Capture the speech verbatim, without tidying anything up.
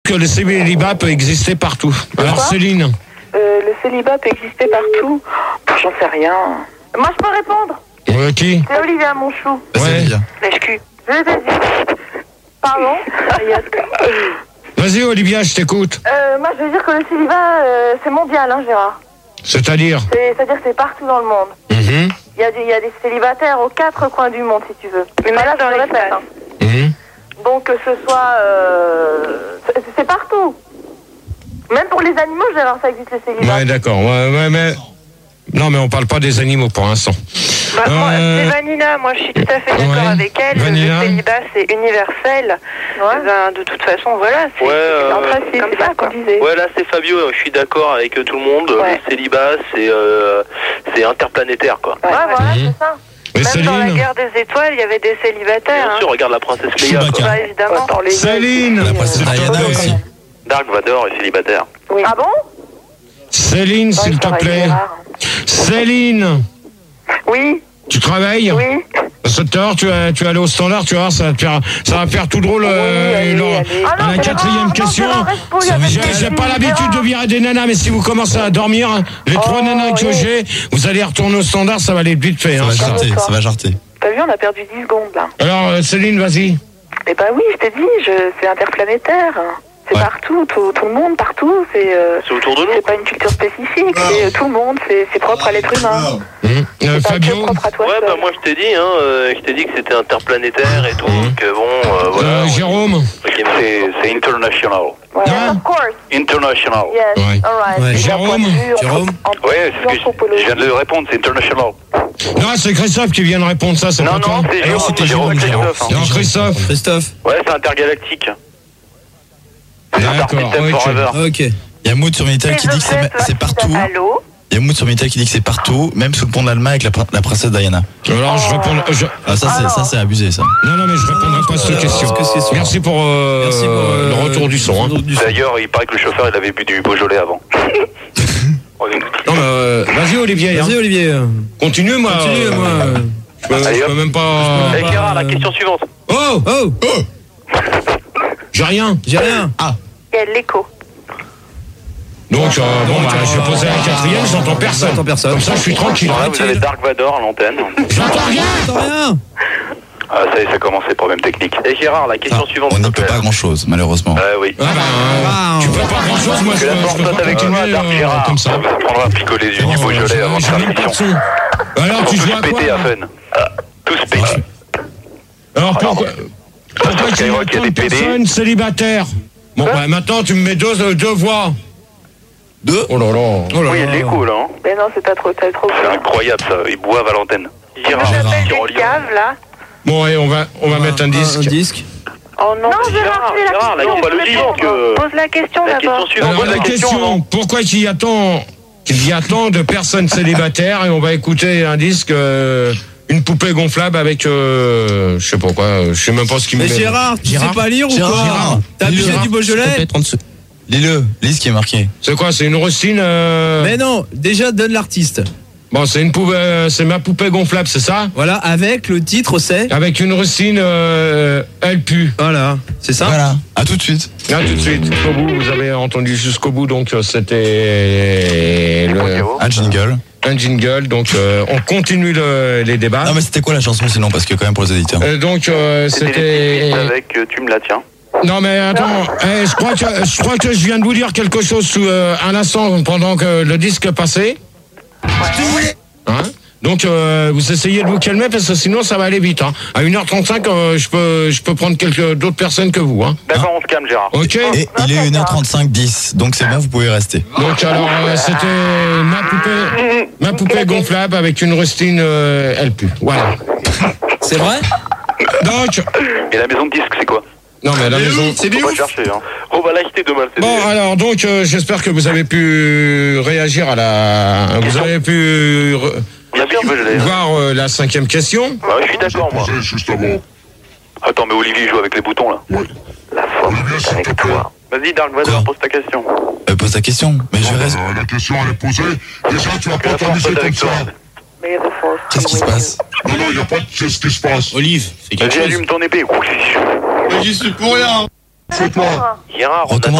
que le célibat peut exister partout. Alors Quoi Céline. Euh, le célibat peut exister partout. J'en sais rien. Moi, je peux répondre. Ouais, qui? C'est Olivia Monchou. Ouais. Lèche-cul. Je l'ai dit. Pardon. Vas-y Olivia, je t'écoute. Euh, moi, je veux dire que le célibat, euh, c'est mondial, hein, Gérard. C'est-à-dire C'est- C'est-à-dire que c'est partout dans le monde. Mhm. Il y, a des- il y a des célibataires aux quatre coins du monde, si tu veux. Mais là, je le répète. Hein. Mhm. Donc, que ce soit... Euh, c'est- c'est partout. Même pour les animaux, Gérard, ça existe, le célibat. Ouais, d'accord. Ouais, ouais, mais... Non, mais on parle pas des animaux pour l'instant. Bah, moi, Euh, c'est Vanina, moi je suis tout à fait d'accord ouais. avec elle. Vanina. Le célibat c'est universel. Ben, de toute façon, voilà, c'est Ouais, euh, en principe comme ça, quoi. Ouais, là c'est Fabio, je suis d'accord avec euh, tout le monde. Ouais. Le célibat, c'est euh, c'est interplanétaire, quoi. Ouais, voilà, Mhm. c'est ça. Et Même dans la Céline guerre des étoiles, il y avait des célibataires. Bien hein. sûr, regarde la princesse Leia, Chewbacca. quoi. Bah, évidemment. Attends, les Céline La princesse Diana aussi. Dark Vador est célibataire. Oui. Ah bon? Céline, s'il te plaît. Céline, Oui, tu travailles? oui. Parce que tout à l'heure, tu es tu es allé au standard, tu vois, ça va te faire, ça va faire tout drôle. euh, allez, et leur- allez. Ah non, à la c'est quatrième Gérard, non, question, Gérard, reste pour- Ça avec j'ai les j'ai filles, pas l'habitude de Gérard. virer des nanas, mais si vous commencez à dormir, les trois Oh, nanas que oui. j'ai, vous allez retourner au standard, ça va aller vite fait. Ça Hein, va ça. jarter, d'accord. ça va jarter. T'as vu, on a perdu dix secondes, là. Alors, euh, Céline, vas-y. Eh ben oui, je t'ai dit, je... c'est interplanétaire. C'est Ouais. partout, tout, tout le monde, partout. C'est euh, C'est autour de nous. c'est pas une culture spécifique, c'est euh, tout le monde, c'est c'est propre à l'être humain. Hum. Euh, C'est pas que Fabio, propre à toi Ouais, seul. bah moi je t'ai dit, hein, euh, je t'ai dit que c'était interplanétaire et tout, que bon, euh, voilà. euh, Jérôme, C'est c'est international. Ouais, Non. of course. International. Yes, Ouais. all right. Ouais. D'un Jérôme. point de vue Jérôme. anthro- Ouais, c'est ce que je, anthropologique. je viens de le répondre, c'est international. non, c'est Christophe qui vient de répondre ça, c'est Non, pas toi. non, c'est Alors, Jérôme, c'était c'est Jérôme, Jérôme, Christophe. hein. Non, Christophe. Christophe. Ouais, c'est intergalactique. C'est D'accord, Intersystem ok. Forever. Ok. Il y a Mood sur Minitel qui dit que c'est c'est partout. Allô? Il y a Mood sur Minitel qui dit que c'est partout, même sous le pont d'Allemagne avec la, prin- la princesse Diana. Alors, je réponds. je- Ah, ça, c'est, ça, c'est abusé, ça. Non, non, mais je répondrai pas à cette Euh, question. parce que c'est sûr. Merci pour, euh, Merci pour euh, le retour du son. Hein. du son. D'ailleurs, il paraît que le chauffeur, il avait bu du Beaujolais avant. On est- Non, mais euh, vas-y, Olivier. Vas-y, hein. Olivier. Continue, moi. Continue, euh, moi. euh. Je peux, Allez, je peux hop. même pas. Eh, Gérard, la question suivante. Oh, Oh, j'ai rien. j'ai rien. Il y a de l'écho. Donc, euh, bon, bah, je vais poser un quatrième, j'entends personne. J'entends personne. Comme ça, je suis tranquille. Là, vous avez Dark Vador à l'antenne. J'entends rien. J'entends rien. Ah, ça y est, ça commence les problèmes techniques. Et Gérard, la question Ah, suivante. on s'il n'y te peut plaît. pas grand-chose, malheureusement. Ouais, oui. Ah, bah, euh, Ah, tu on- peux pas grand chose, moi, je Que la peux, je porte peux saute pas avec continuer toi, Dark euh, Gérard. comme ça. Ça prendra à picoler les yeux du Oh, Beaujolais avant de j'ai faire même pas de l'émission. son. Alors, tu Tous joues à quoi péter à là fun. Ah, Tous péter. Alors, pourquoi, pourquoi tu Skyrock, mets il y a tant des de P D. personnes célibataires? Bon, bah, maintenant, tu me mets deux, deux voix. Deux. Oh là là. Oh là Oui, il y a de là. l'écho, là. hein. Mais non, c'est pas trop, c'est trop. C'est incroyable, ça. Ils boivent à l'antenne. Gérard, Je Gérard. m'appelle qui une relie. cave, là. Bon, et on va, on va mettre un disque. Un disque. Oh non, Non, mais Gérard, c'est la Gérard, là, ils question. ont pas le disque. euh, Pose la question La d'abord. question suivante. Alors, Pose la question, non pourquoi il y a tant, qu'il y a tant de personnes célibataires et on va écouter un disque, euh, une poupée gonflable avec, euh, je sais pas quoi, euh, je sais même pas ce qui me Mais met. Gérard, tu Gérard. sais pas lire ou Gérard. quoi Gérard. T'as abusé Gérard, du Beaujolais s'il te plaît, trente secondes. Lis-le, lis ce qui est marqué. C'est quoi, c'est une rustine euh... Mais non, déjà donne l'artiste. Bon, c'est une poupée, euh, c'est ma poupée gonflable, c'est ça? Voilà, avec le titre, c'est. Avec une rustine, euh, elle pue. Voilà, c'est ça. Voilà. À tout de suite. Là, tout de suite, jusqu'au bout, vous avez entendu jusqu'au bout, donc euh, c'était le, Un jingle. un jingle, donc euh, on continue le- les débats. Non mais c'était quoi la chanson sinon parce que quand même pour les éditeurs. Euh, donc euh, C'était c'était. les avec euh, Tu me la tiens. Non mais attends, eh, je crois que je crois que je viens de vous dire quelque chose sous, euh, un instant pendant que le disque passait. Hein? Donc euh, vous essayez de vous calmer parce que sinon ça va aller vite. Hein. À une heure trente-cinq, euh, je peux je peux prendre quelques d'autres personnes que vous. Hein. D'accord, on se calme, Gérard. Ok. Et il est une heure trente-cinq dix, donc c'est bon, vous pouvez rester. Donc alors euh, c'était ma poupée ma poupée gonflable avec une rustine euh, elle pue. Voilà. C'est vrai? Donc Et la maison de disque, c'est quoi? non mais à la maison. C'est Faut pas chercher, hein. On va l'acheter demain, le C D. Bon alors donc euh, j'espère que vous avez pu réagir à la vous avez pu re- Bien sûr, je l'ai. voir euh, la cinquième question. Bah, je suis d'accord, moi. Juste avant. Attends, mais Olivier joue avec les boutons, là. Ouais. La force est avec toi. Vas-y, Dark Vador, Quoi pose ta question. Euh, pose ta question. Mais je vais rester. Euh, la question elle est posée. Déjà, tu vas Que pas la force t'amuser soit comme avec ça. toi. Mais the force. Qu'est-ce qui se passe? Non, non, il n'y a pas de qu'est-ce qui se passe. Olive, fais quelque Vas-y, chose. allume ton épée. Fais-toi. Gérard, on Recommence.